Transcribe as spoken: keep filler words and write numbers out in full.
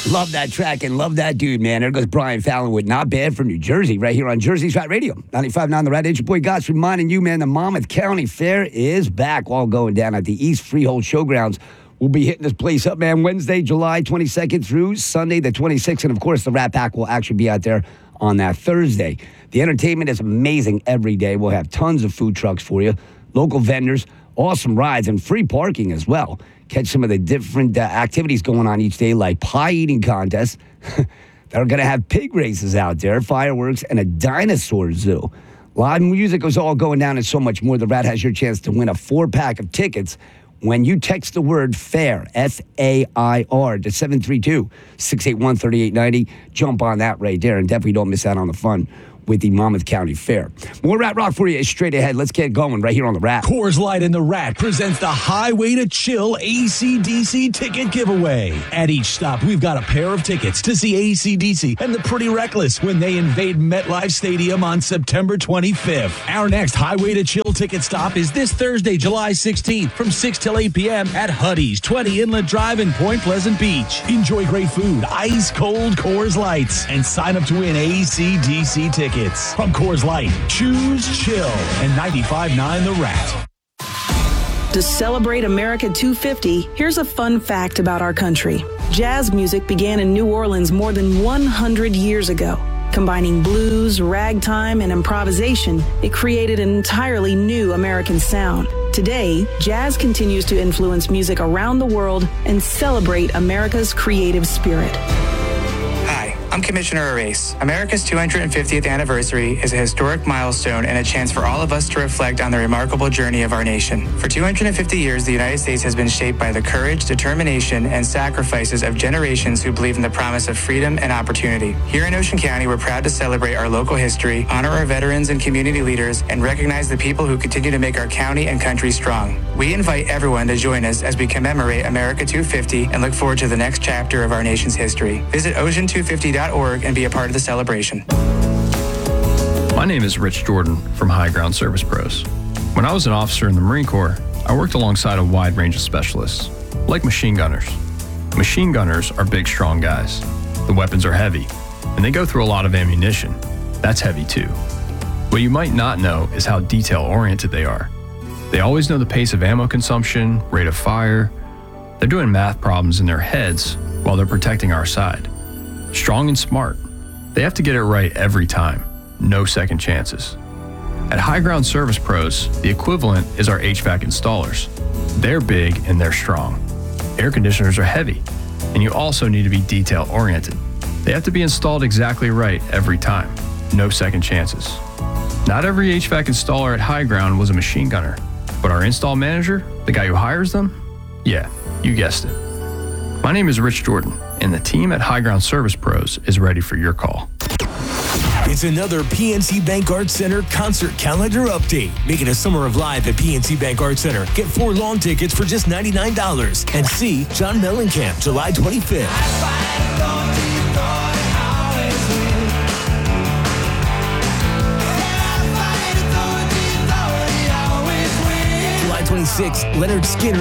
Love that track and love that dude, man. There goes Brian Fallon with Not Bad from New Jersey right here on Jersey's Rat Radio. ninety-five point nine The Rat. It's your boy Goss reminding you, man, the Monmouth County Fair is back. All going down at the East Freehold Showgrounds. We'll be hitting this place up, man, Wednesday, July twenty-second through Sunday the twenty-sixth. And, of course, the Rat Pack will actually be out there on that Thursday. The entertainment is amazing every day. We'll have tons of food trucks for you, local vendors, awesome rides, and free parking as well. Catch some of the different uh, activities going on each day, like pie eating contests. They're going to have pig races out there, fireworks, and a dinosaur zoo. Live music is all going down and so much more. The Rat has your chance to win a four-pack of tickets when you text the word FAIR, F A I R, to seven three two, six eight one, three eight nine zero. Jump on that right there, and definitely don't miss out on the fun with the Monmouth County Fair. More Rat Rock for you straight ahead. Let's get going right here on the Rat. Coors Light and the Rat presents the Highway to Chill A C D C ticket giveaway. At each stop, we've got a pair of tickets to see A C D C and the Pretty Reckless when they invade MetLife Stadium on September twenty-fifth. Our next Highway to Chill ticket stop is this Thursday, July sixteenth from six till eight p.m. at Huddy's, twenty Inlet Drive in Point Pleasant Beach. Enjoy great food, ice-cold Coors Lights, and sign up to win A C D C tickets. From Coors Light, choose chill and ninety-five point nine The Rat. To celebrate America two fifty, here's a fun fact about our country. Jazz music began in New Orleans more than one hundred years ago. Combining blues, ragtime, and improvisation, it created an entirely new American sound. Today, jazz continues to influence music around the world and celebrate America's creative spirit. I'm Commissioner Arrace. America's two hundred fiftieth anniversary is a historic milestone and a chance for all of us to reflect on the remarkable journey of our nation. For two hundred fifty years, the United States has been shaped by the courage, determination, and sacrifices of generations who believe in the promise of freedom and opportunity. Here in Ocean County, we're proud to celebrate our local history, honor our veterans and community leaders, and recognize the people who continue to make our county and country strong. We invite everyone to join us as we commemorate America two fifty and look forward to the next chapter of our nation's history. Visit ocean two fifty dot org and be a part of the celebration. My name is Rich Jordan from High Ground Service Pros. When I was an officer in the Marine Corps, I worked alongside a wide range of specialists, like machine gunners. Machine gunners are big, strong guys. The weapons are heavy, and they go through a lot of ammunition. That's heavy too. What you might not know is how detail-oriented they are. They always know the pace of ammo consumption, rate of fire. They're doing math problems in their heads while they're protecting our side. Strong and smart. They have to get it right every time. No second chances. At High Ground Service Pros, the equivalent is our H V A C installers. They're big and they're strong. Air conditioners are heavy, and you also need to be detail-oriented. They have to be installed exactly right every time. No second chances. Not every H V A C installer at High Ground was a machine gunner, but our install manager, the guy who hires them, yeah, you guessed it. My name is Rich Jordan, and the team at High Ground Service Pros is ready for your call. It's another P N C Bank Arts Center concert calendar update. Make it a summer of live at P N C Bank Arts Center. Get four lawn tickets for just ninety-nine dollars and see John Mellencamp July twenty-fifth. July twenty-sixth, Leonard Skinner